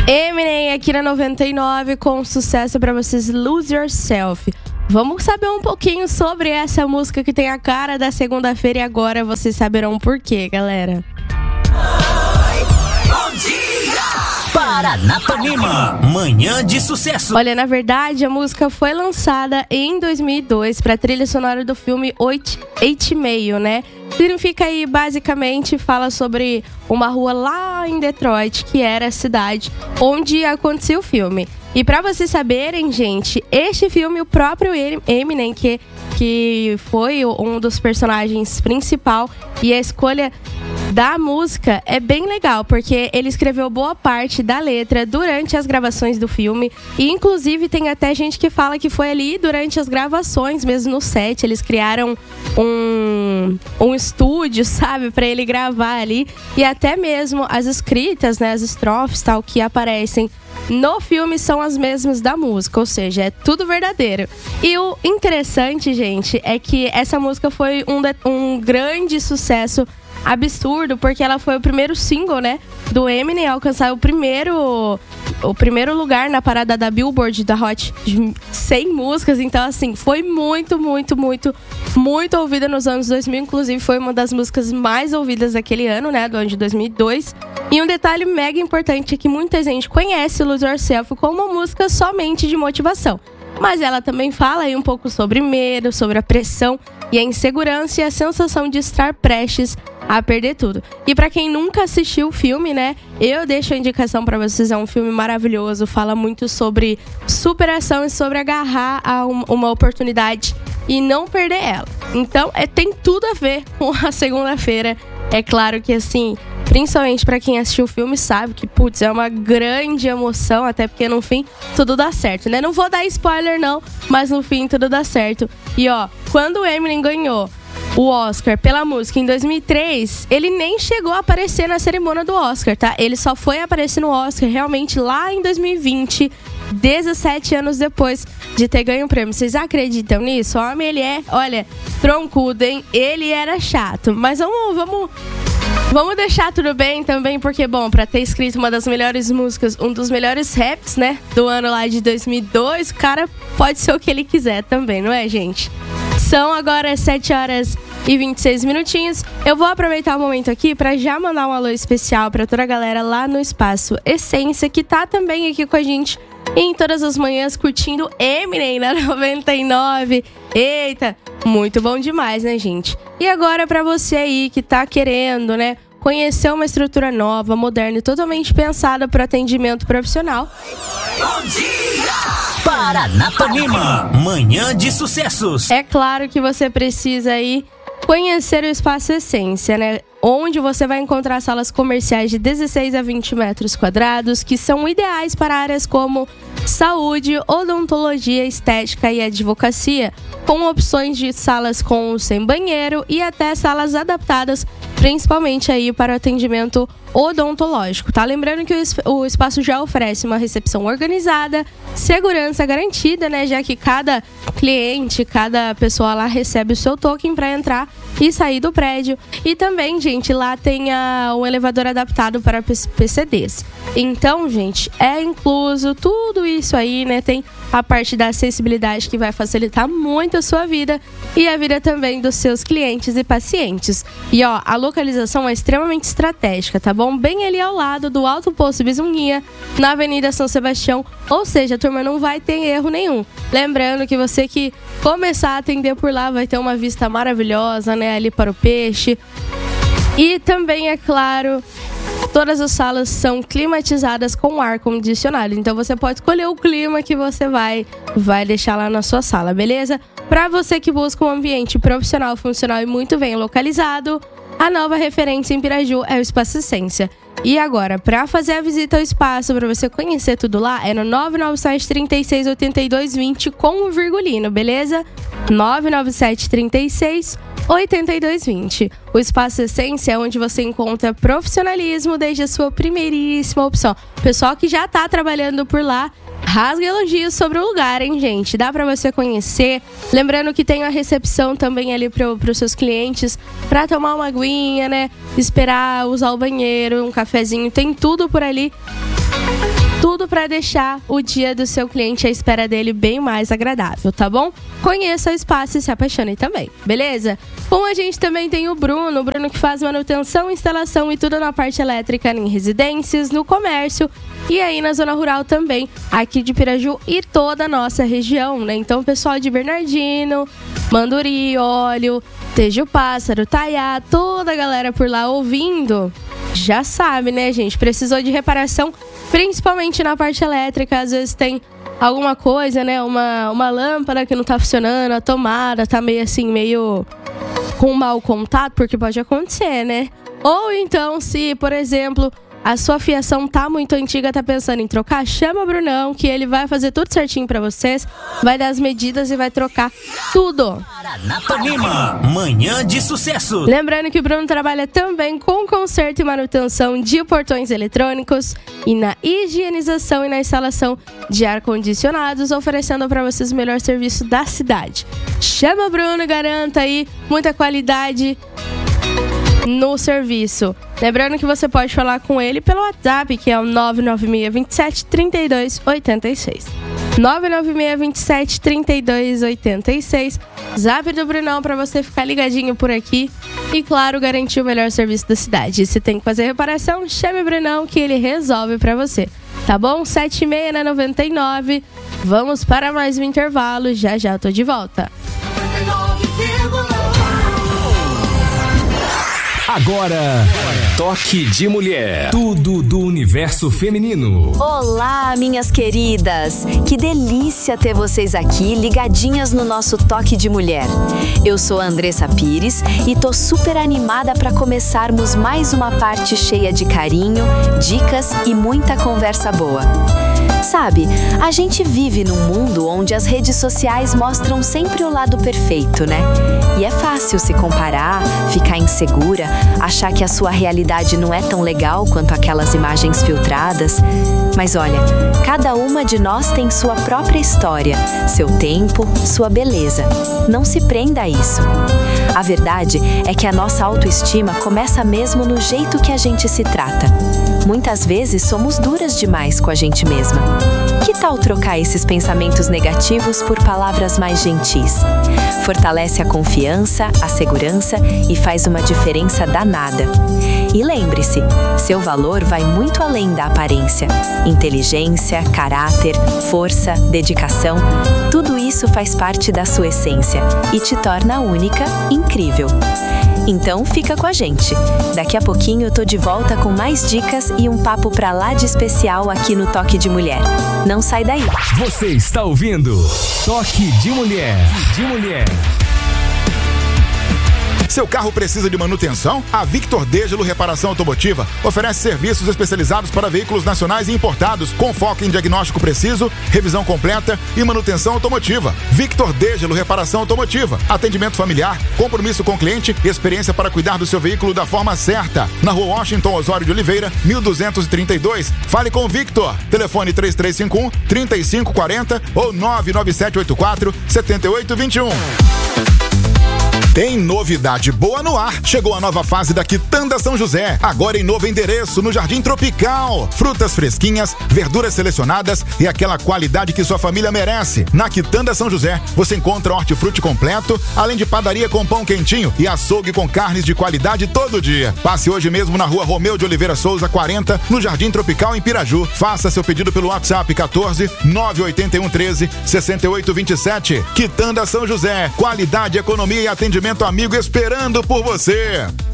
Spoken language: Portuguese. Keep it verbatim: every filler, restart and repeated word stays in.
Eminem aqui na noventa e nove com sucesso pra vocês, Lose Yourself. Vamos saber um pouquinho sobre essa música que tem a cara da segunda-feira e agora vocês saberão por quê, galera. Bom dia! Paranapanema, manhã de sucesso. Olha, na verdade, a música foi lançada em dois mil e dois pra trilha sonora do filme Oito e Meio, né? Significa aí, basicamente, fala sobre uma rua lá em Detroit, que era a cidade onde acontecia o filme. E pra vocês saberem, gente, este filme, o próprio Eminem, que, que foi um dos personagens principal, e a escolha da música é bem legal, porque ele escreveu boa parte da letra durante as gravações do filme. E inclusive tem até gente que fala que foi ali durante as gravações, mesmo no set, eles criaram um, um estúdio, sabe, pra ele gravar ali. E até mesmo as escritas, né, as estrofes tal, que aparecem no filme são as mesmas da música, ou seja, é tudo verdadeiro. E o interessante, gente, é que essa música foi um, de, um grande sucesso absurdo, porque ela foi o primeiro single, né, do Eminem a alcançar o primeiro, o primeiro lugar na parada da Billboard, da Hot cem músicas. Então, assim, foi muito, muito, muito, muito ouvida nos anos dois mil. Inclusive, foi uma das músicas mais ouvidas daquele ano, né, do ano de dois mil e dois. E um detalhe mega importante é que muita gente conhece Lose Yourself como uma música somente de motivação. Mas ela também fala aí um pouco sobre medo, sobre a pressão e a insegurança e a sensação de estar prestes a perder tudo. E pra quem nunca assistiu o filme, né, eu deixo a indicação pra vocês, é um filme maravilhoso, fala muito sobre superação e sobre agarrar a um, uma oportunidade e não perder ela. Então, é, tem tudo a ver com a segunda-feira. É claro que, assim, principalmente pra quem assistiu o filme sabe que, putz, é uma grande emoção, até porque no fim tudo dá certo, né? Não vou dar spoiler não, mas no fim tudo dá certo. E ó, quando o Eminem ganhou o Oscar pela música em dois mil e três, ele nem chegou a aparecer na cerimônia do Oscar, tá? Ele só foi aparecer no Oscar realmente lá em dois mil e vinte, dezessete anos depois de ter ganho o prêmio. Vocês acreditam nisso? O homem, ele é, olha, troncudo, hein? Ele era chato. Mas vamos, vamos, vamos deixar tudo bem também, porque, bom, pra ter escrito uma das melhores músicas, um dos melhores raps, né, do ano lá de dois mil e dois, o cara pode ser o que ele quiser também, não é, gente? São agora sete horas e vinte e seis minutinhos. Eu vou aproveitar o momento aqui para já mandar um alô especial para toda a galera lá no Espaço Essência, que tá também aqui com a gente em todas as manhãs curtindo Eminem na noventa e nove. Eita, muito bom demais, né, gente? E agora para você aí que tá querendo, né, conhecer uma estrutura nova, moderna e totalmente pensada para atendimento profissional. Bom dia! Paranapanema, manhã de sucessos. É claro que você precisa aí conhecer o Espaço Essência, né? Onde você vai encontrar salas comerciais de dezesseis a vinte metros quadrados, que são ideais para áreas como saúde, odontologia, estética e advocacia, com opções de salas com ou sem banheiro e até salas adaptadas, principalmente aí para o atendimento odontológico, tá? Lembrando que o espaço já oferece uma recepção organizada, segurança garantida, né? Já que cada cliente, cada pessoa lá recebe o seu token para entrar e sair do prédio. E também, gente, lá tem a, um elevador adaptado para P C Ds. Então, gente, é incluso tudo isso aí, né? Tem a parte da acessibilidade que vai facilitar muito a sua vida e a vida também dos seus clientes e pacientes. E ó, a localização é extremamente estratégica, tá bom? Bem ali ao lado do Alto Poço Bisunguinha, na Avenida São Sebastião, ou seja, a turma não vai ter erro nenhum. Lembrando que você que começar a atender por lá vai ter uma vista maravilhosa, né, ali para o peixe. E também, é claro, todas as salas são climatizadas com ar condicionado. Então você pode escolher o clima que você vai, vai deixar lá na sua sala, beleza? Para você que busca um ambiente profissional, funcional e muito bem localizado, a nova referência em Piraju é o Espaço Essência. E agora, para fazer a visita ao espaço, para você conhecer tudo lá, é no nove nove sete, três seis, oito dois dois zero com o Virgulino, beleza? nove nove sete, três seis, oito dois dois zero. O Espaço Essência é onde você encontra profissionalismo desde a sua primeiríssima opção. Pessoal que já tá trabalhando por lá, rasga elogios sobre o lugar, hein, gente? Dá pra você conhecer. Lembrando que tem a recepção também ali pro, pros seus clientes, pra tomar uma aguinha, né? Esperar, usar o banheiro, um cafezinho, tem tudo por ali. Tudo para deixar o dia do seu cliente à espera dele bem mais agradável, tá bom? Conheça o espaço e se apaixone também, beleza? Com a gente também tem o Bruno, o Bruno que faz manutenção, instalação e tudo na parte elétrica em residências, no comércio e aí na zona rural também, aqui de Piraju e toda a nossa região, né? Então, pessoal de Bernardino, Manduri, Óleo, Tejo Pássaro, Taiá, toda a galera por lá ouvindo, já sabe, né, gente? Precisou de reparação, principalmente na parte elétrica, às vezes tem alguma coisa, né? Uma, uma lâmpada que não tá funcionando, a tomada tá meio assim, meio com mau contato, porque pode acontecer, né? Ou então, se, por exemplo, a sua fiação tá muito antiga, tá pensando em trocar, chama o Brunão, que ele vai fazer tudo certinho pra vocês, vai dar as medidas e vai trocar tudo. Paranapanema, manhã de sucesso. Lembrando que o Bruno trabalha também com conserto e manutenção de portões eletrônicos e na higienização e na instalação de ar-condicionados, oferecendo para vocês o melhor serviço da cidade. Chama o Bruno e garanta aí muita qualidade no serviço. Lembrando que você pode falar com ele pelo WhatsApp, que é o nove nove seis, dois sete, três dois oito seis. nove nove seis, dois sete, três dois oito seis. Zap do Brunão para você ficar ligadinho por aqui e, claro, garantir o melhor serviço da cidade. Se tem que fazer reparação, chame o Brunão que ele resolve para você. Tá bom? sete e meia na noventa e nove. Vamos para mais um intervalo. Já já eu tô de volta. Agora, Toque de Mulher. Tudo do universo feminino. Olá, minhas queridas. Que delícia ter vocês aqui ligadinhas no nosso Toque de Mulher. Eu sou a Andressa Pires e tô super animada para começarmos mais uma parte cheia de carinho, dicas e muita conversa boa. Sabe, a gente vive num mundo onde as redes sociais mostram sempre o lado perfeito, né? E é fácil se comparar, ficar insegura, achar que a sua realidade não é tão legal quanto aquelas imagens filtradas. Mas olha, cada uma de nós tem sua própria história, seu tempo, sua beleza. Não se prenda a isso. A verdade é que a nossa autoestima começa mesmo no jeito que a gente se trata. Muitas vezes somos duras demais com a gente mesma. Que tal trocar esses pensamentos negativos por palavras mais gentis? Fortalece a confiança, a segurança e faz uma diferença danada. E lembre-se, seu valor vai muito além da aparência. Inteligência, caráter, força, dedicação, tudo isso faz parte da sua essência e te torna única e incrível. Então fica com a gente. Daqui a pouquinho eu tô de volta com mais dicas e um papo pra lá de especial aqui no Toque de Mulher. Não sai daí. Você está ouvindo Toque de Mulher. De Mulher. Seu carro precisa de manutenção? A Victor Dégelo Reparação Automotiva oferece serviços especializados para veículos nacionais e importados, com foco em diagnóstico preciso, revisão completa e manutenção automotiva. Victor Dégelo Reparação Automotiva. Atendimento familiar, compromisso com o cliente e experiência para cuidar do seu veículo da forma certa. Na rua Washington Osório de Oliveira, mil duzentos e trinta e dois. Fale com o Victor. Telefone três três cinco um, três cinco quatro zero ou nove nove sete oito quatro, sete oito dois um. Tem novidade boa no ar. Chegou a nova fase da Quitanda São José. Agora em novo endereço, no Jardim Tropical. Frutas fresquinhas, verduras selecionadas e aquela qualidade que sua família merece. Na Quitanda São José, você encontra hortifruti completo, além de padaria com pão quentinho e açougue com carnes de qualidade todo dia. Passe hoje mesmo na rua Romeu de Oliveira Souza, quarenta, no Jardim Tropical, em Piraju. Faça seu pedido pelo WhatsApp quatorze, nove oito um, treze, sessenta e oito vinte e sete. Quitanda São José. Qualidade, economia e atendimento amigo esperando por você.